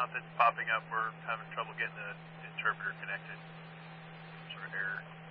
Nothing's popping up. We're having trouble getting the interpreter connected. Some sort of error.